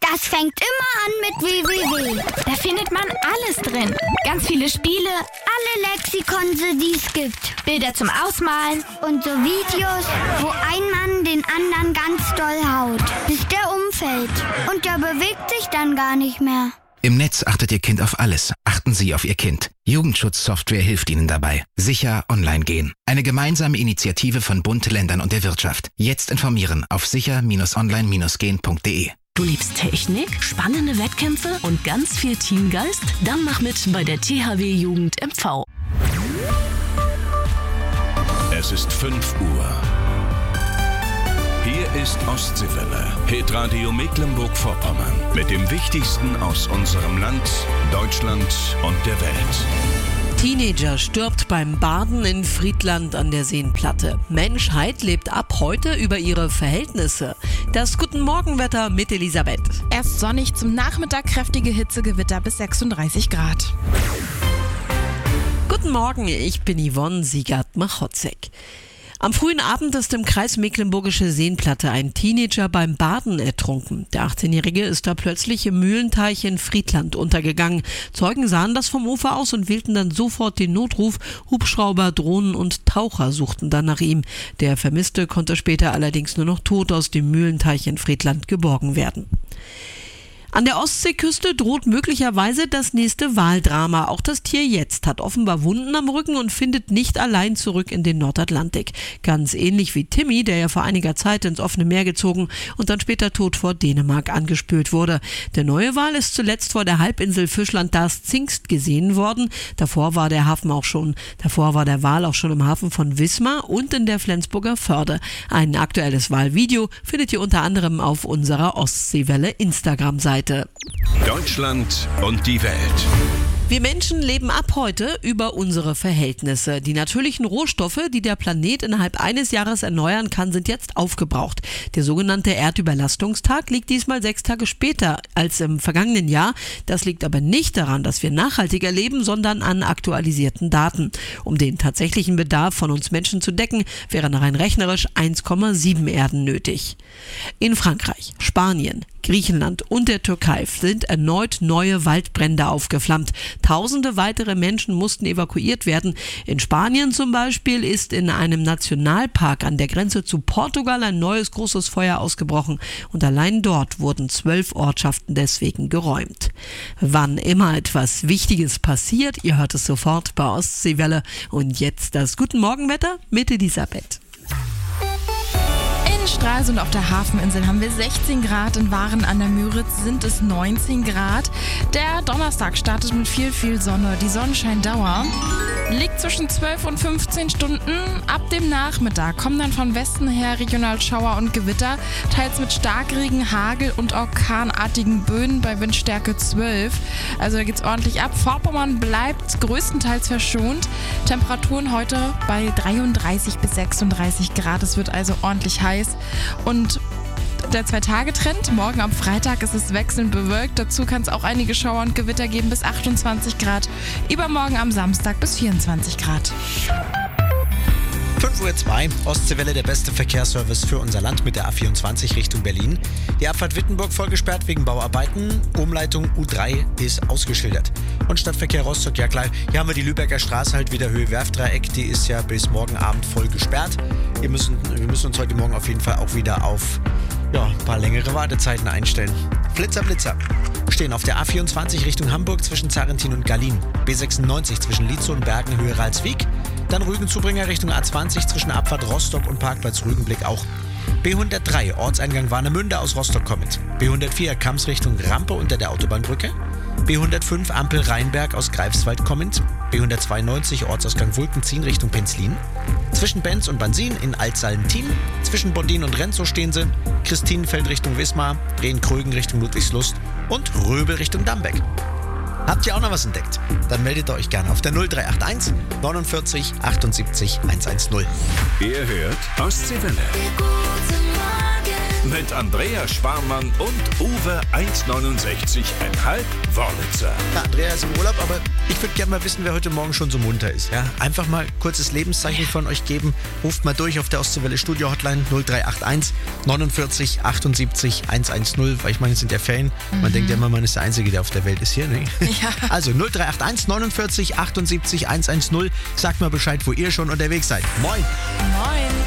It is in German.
Das fängt immer an mit www. Da findet man alles drin. Ganz viele Spiele, Alle Lexikon, die es gibt. Bilder zum Ausmalen. Und so Videos, wo ein Mann den anderen ganz doll haut, bis der umfällt. Und der bewegt sich dann gar nicht mehr. Im Netz achtet Ihr Kind auf alles. Achten Sie auf Ihr Kind. Jugendschutzsoftware hilft Ihnen dabei. Sicher online gehen. Eine gemeinsame Initiative von Bund, Ländern und der Wirtschaft. Jetzt informieren auf sicher-online-gehen.de. Du liebst Technik, spannende Wettkämpfe und ganz viel Teamgeist? Dann mach mit bei der THW Jugend MV. Es ist 5 Uhr. Hier ist Ostseewelle, Hitradio Mecklenburg-Vorpommern. Mit dem Wichtigsten aus unserem Land, Deutschland und der Welt. Teenager stirbt beim Baden in Friedland an der Seenplatte. Menschheit lebt ab heute über ihre Verhältnisse. Das Guten Morgenwetter mit Elisabeth. Erst sonnig, zum Nachmittag kräftige Hitzegewitter bis 36 Grad. Guten Morgen, ich bin Yvonne Siegert-Machotzek. Am frühen Abend ist im Kreis Mecklenburgische Seenplatte ein Teenager beim Baden ertrunken. Der 18-Jährige ist da plötzlich im Mühlenteich in Friedland untergegangen. Zeugen sahen das vom Ufer aus und wählten dann sofort den Notruf. Hubschrauber, Drohnen und Taucher suchten dann nach ihm. Der Vermisste konnte später allerdings nur noch tot aus dem Mühlenteich in Friedland geborgen werden. An der Ostseeküste droht möglicherweise das nächste Waldrama. Auch das Tier jetzt hat offenbar Wunden am Rücken und findet nicht allein zurück in den Nordatlantik. Ganz ähnlich wie Timmy, der ja vor einiger Zeit ins offene Meer gezogen und dann später tot vor Dänemark angespült wurde. Der neue Wal ist zuletzt vor der Halbinsel Fischland das Zingst gesehen worden. Davor war der Wal auch schon im Hafen von Wismar und in der Flensburger Förde. Ein aktuelles Walvideo findet ihr unter anderem auf unserer Ostseewelle Instagram-Seite. Deutschland und die Welt. Wir Menschen leben ab heute über unsere Verhältnisse. Die natürlichen Rohstoffe, die der Planet innerhalb eines Jahres erneuern kann, sind jetzt aufgebraucht. Der sogenannte Erdüberlastungstag liegt diesmal 6 Tage später als im vergangenen Jahr. Das liegt aber nicht daran, dass wir nachhaltiger leben, sondern an aktualisierten Daten. Um den tatsächlichen Bedarf von uns Menschen zu decken, wären rein rechnerisch 1,7 Erden nötig. In Frankreich, Spanien, Griechenland und der Türkei sind erneut neue Waldbrände aufgeflammt. Tausende weitere Menschen mussten evakuiert werden. In Spanien zum Beispiel ist in einem Nationalpark an der Grenze zu Portugal ein neues großes Feuer ausgebrochen und allein dort wurden 12 Ortschaften deswegen geräumt. Wann immer etwas Wichtiges passiert, ihr hört es sofort bei Ostseewelle. Und jetzt das Guten Morgenwetter mit Elisabeth. In Stralsund auf der Hafeninsel haben wir 16 Grad, in Waren an der Müritz sind es 19 Grad. Der Donnerstag startet mit viel Sonne. Die Sonnenscheindauer liegt zwischen 12 und 15 Stunden. Ab dem Nachmittag kommen dann von Westen her regional Schauer und Gewitter, teils mit Starkregen, Hagel und orkanartigen Böen bei Windstärke 12. Also da geht's ordentlich ab. Vorpommern bleibt größtenteils verschont. Temperaturen heute bei 33 bis 36 Grad. Es wird also ordentlich heiß. Und der 2-Tage-Trend, morgen am Freitag ist es wechselnd bewölkt, dazu kann es auch einige Schauer und Gewitter geben bis 28 Grad, übermorgen am Samstag bis 24 Grad. 5:02 Uhr, Ostseewelle, der beste Verkehrsservice für unser Land mit der A24 Richtung Berlin. Die Abfahrt Wittenburg voll gesperrt wegen Bauarbeiten. Umleitung U3 ist ausgeschildert. Und Stadtverkehr Rostock, ja klar, hier haben wir die Lübecker Straße halt wieder Höhe Werftdreieck. Die ist ja bis morgen Abend voll gesperrt. Wir müssen uns heute Morgen auf jeden Fall auch wieder auf ein paar längere Wartezeiten einstellen. Blitzer stehen auf der A24 Richtung Hamburg zwischen Zarentin und Gallien. B96 zwischen Lietzow und Bergen Höhe Ralswiek. Dann Rügenzubringer Richtung A20 zwischen Abfahrt Rostock und Parkplatz Rügenblick auch. B103 Ortseingang Warnemünde aus Rostock kommend. B104 Kamms Richtung Rampe unter der Autobahnbrücke. B105 Ampel Rheinberg aus Greifswald kommend. B192 Ortsausgang Wulkenziehen Richtung Penzlin. Zwischen Benz und Bansin in Altsallentin. Zwischen Bondin und Renzow stehen sie. Christinenfeld Richtung Wismar. Rehn-Krögen Richtung Ludwigslust. Und Röbel Richtung Dambeck. Habt ihr auch noch was entdeckt? Dann meldet ihr euch gerne auf der 0381 49 78 110. Ihr hört Ostseewelle. mit Andrea Sparmann und Uwe 1,69,5 Wörlitzer. Ja, Andrea ist im Urlaub, aber ich würde gerne mal wissen, wer heute Morgen schon so munter ist. Ja, einfach mal kurzes Lebenszeichen von euch geben. Ruft mal durch auf der Ostseewelle Studio Hotline 0381 49 78 110, weil ich meine, es sind ja Ferien. Man denkt ja immer, man ist der Einzige, der auf der Welt ist hier. Ne? Ja. Also 0381 49 78 110. Sagt mal Bescheid, wo ihr schon unterwegs seid. Moin! Moin.